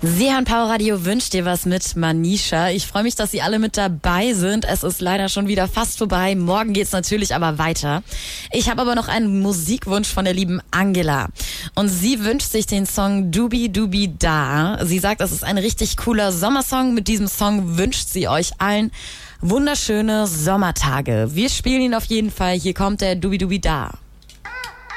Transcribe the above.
Sie hören Power Radio, wünscht dir was mit Manisha. Ich freue mich, dass Sie alle mit dabei sind. Es ist leider schon wieder fast vorbei. Morgen geht's natürlich aber weiter. Ich habe aber noch einen Musikwunsch von der lieben Angela. Und sie wünscht sich den Song Dubi Dubi Da. Sie sagt, das ist ein richtig cooler Sommersong. Mit diesem Song wünscht sie euch allen wunderschöne Sommertage. Wir spielen ihn auf jeden Fall. Hier kommt der Dubi Dubi Da.